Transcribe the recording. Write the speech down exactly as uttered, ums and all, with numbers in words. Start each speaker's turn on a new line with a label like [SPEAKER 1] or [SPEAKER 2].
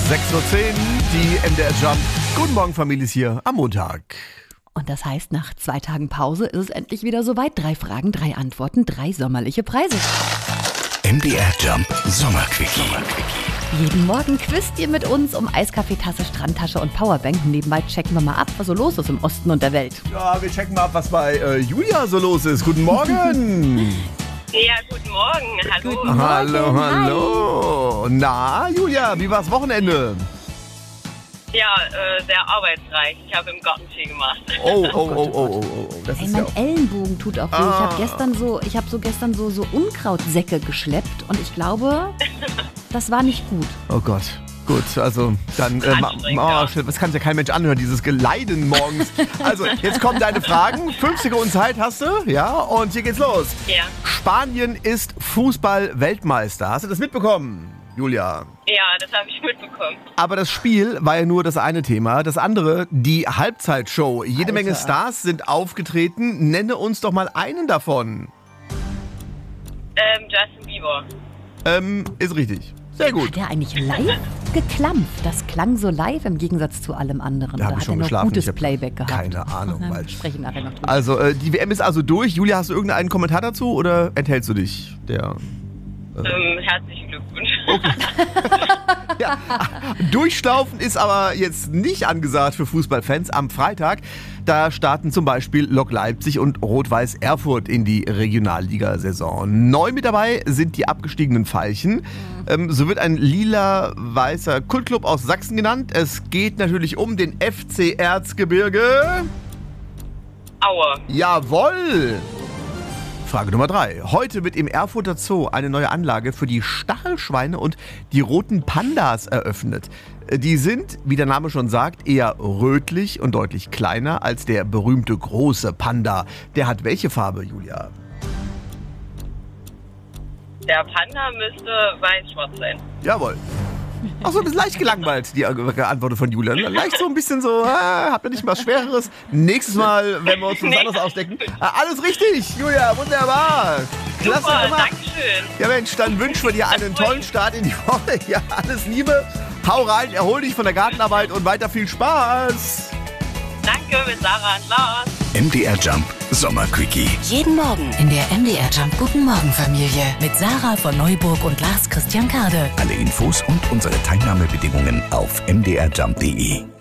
[SPEAKER 1] sechs Uhr zehn, die M D R Jump. Guten Morgen, Familie, ist hier am Montag.
[SPEAKER 2] Und das heißt, nach zwei Tagen Pause ist es endlich wieder soweit. Drei Fragen, drei Antworten, drei sommerliche Preise.
[SPEAKER 3] M D R Jump Sommerquickie.
[SPEAKER 2] Jeden Morgen quizt ihr mit uns um Eiskaffeetasse, Strandtasche und Powerbank. Nebenbei checken wir mal ab, was so los ist im Osten und der Welt.
[SPEAKER 1] Ja, wir checken mal ab, was bei äh, Julia so los ist. Guten Morgen.
[SPEAKER 4] Ja, guten Morgen. Hallo.
[SPEAKER 2] Guten Morgen.
[SPEAKER 1] Hallo, hallo. Na, Julia, wie war's Wochenende?
[SPEAKER 4] Ja, äh, sehr arbeitsreich. Ich habe im Garten viel gemacht.
[SPEAKER 1] Oh, oh, oh, oh, oh, oh. Das
[SPEAKER 2] Ey,
[SPEAKER 1] ist
[SPEAKER 2] mein
[SPEAKER 1] ja auch...
[SPEAKER 2] Ellenbogen tut auch weh.
[SPEAKER 1] Ah.
[SPEAKER 2] Ich habe gestern so, ich habe so gestern so, so Unkrautsäcke geschleppt und ich glaube, das war nicht gut.
[SPEAKER 1] Oh Gott. Gut, also dann, äh, ma,
[SPEAKER 4] Anstrengend,
[SPEAKER 1] ma,
[SPEAKER 4] ja.
[SPEAKER 1] das kann sich ja kein Mensch anhören, dieses Geleiden morgens. Also, jetzt kommen deine Fragen. Fünf Sekunden Zeit hast du, ja, und hier geht's los.
[SPEAKER 4] Ja.
[SPEAKER 1] Spanien ist Fußball-Weltmeister. Hast du das mitbekommen, Julia?
[SPEAKER 4] Ja, das habe ich mitbekommen.
[SPEAKER 1] Aber das Spiel war ja nur das eine Thema. Das andere, die Halbzeitshow. Jede
[SPEAKER 2] Alter.
[SPEAKER 1] Menge Stars sind aufgetreten. Nenne uns doch mal einen davon.
[SPEAKER 4] Ähm, Justin Bieber.
[SPEAKER 1] Ähm, ist richtig. Sehr gut.
[SPEAKER 2] Hat der eigentlich live geklampft? Das klang so live im Gegensatz zu allem anderen.
[SPEAKER 1] Da hab
[SPEAKER 2] Oder
[SPEAKER 1] ich
[SPEAKER 2] hat
[SPEAKER 1] schon
[SPEAKER 2] er noch
[SPEAKER 1] geschlafen.
[SPEAKER 2] gutes
[SPEAKER 1] Ich hab
[SPEAKER 2] Playback gehabt?
[SPEAKER 1] keine Ahnung,
[SPEAKER 2] Na,
[SPEAKER 1] weil-
[SPEAKER 2] wir sprechen nachher noch drüber.
[SPEAKER 1] Also, äh, die W M ist also durch. Julia, hast du irgendeinen Kommentar dazu oder enthältst du dich? Der...
[SPEAKER 4] Ähm, herzlichen Glückwunsch.
[SPEAKER 1] Ja, durchstaufen ist aber jetzt nicht angesagt für Fußballfans. Am Freitag, da starten zum Beispiel Lok Leipzig und Rot-Weiß Erfurt in die Regionalligasaison. Neu mit dabei sind die abgestiegenen Veilchen. Ähm, so wird ein lila-weißer Kultclub aus Sachsen genannt. Es geht natürlich um den F C Erzgebirge.
[SPEAKER 4] Aue.
[SPEAKER 1] Jawohl! Frage Nummer drei. Heute wird im Erfurter Zoo eine neue Anlage für die Stachelschweine und die roten Pandas eröffnet. Die sind, wie der Name schon sagt, eher rötlich und deutlich kleiner als der berühmte große Panda. Der hat welche Farbe, Julia?
[SPEAKER 4] Der Panda müsste weiß-schwarz sein.
[SPEAKER 1] Jawohl. Ach so, das ist leicht gelangweilt, die Antwort von Julia. Leicht so ein bisschen so, ah, habt ihr nicht was Schwereres? Nächstes Mal, wenn wir uns was anderes ausdecken. Ah, alles richtig, Julia, wunderbar. Klasse
[SPEAKER 4] Super,
[SPEAKER 1] immer.
[SPEAKER 4] Dankeschön.
[SPEAKER 1] Ja Mensch, dann wünschen wir dir einen tollen Start in die Woche. Ja, alles Liebe. Hau rein, erhol dich von der Gartenarbeit und weiter viel Spaß.
[SPEAKER 4] Danke, mit Sarah und Lars.
[SPEAKER 3] M D R Jump Sommerquickie.
[SPEAKER 5] Jeden Morgen in der M D R Jump Guten Morgen Familie mit Sarah von Neuburg und Lars Christian Kade.
[SPEAKER 3] Alle Infos und unsere Teilnahmebedingungen auf m d r jump punkt d e.